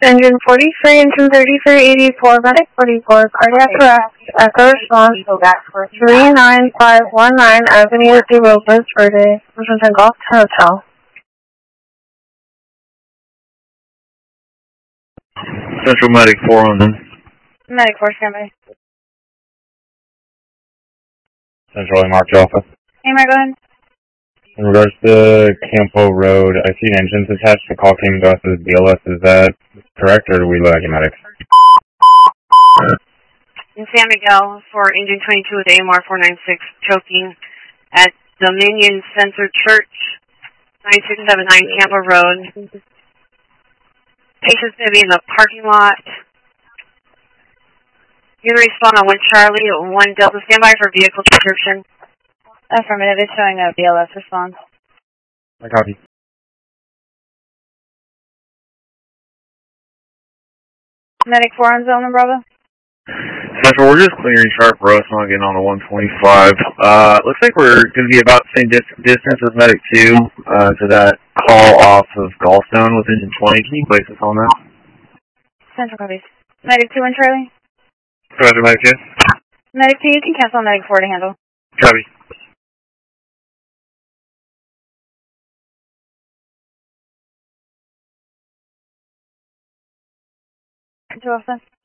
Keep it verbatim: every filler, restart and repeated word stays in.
Engine forty-three, engine thirty-three eighty-four, medic forty-four, cardiac arrest, echo response, three nine five one nine Avenue de Robles Verde, Washington Golf Hotel. Central Medic four on them. Medic four, standby. Central Mark Alpha. Hey, Mark, go ahead. In regards to Campo Road, I see engines attached. The call came to us as B L S. Is that correct, or do we lack medics? In San Miguel for engine twenty-two with A M R four nine six choking at Dominion Center Church, nine six seven nine Campo Road. Patient's going to be in the parking lot. You're going to respond on one Charlie, one Delta. Standby for vehicle description. Affirmative. It's showing a B L S response. I copy. Medic four on zone, Bravo. Central, we're just clearing sharp for us, not getting on the one twenty-five. Uh, looks like we're going to be about the same dis distance as Medic two uh, to that call off of Gallstone with engine twenty. Can you place us on that? Central copies. Medic two and Charlie. Roger, Medic two. Medic two, you can cancel Medic four to handle. Copy. Two off then.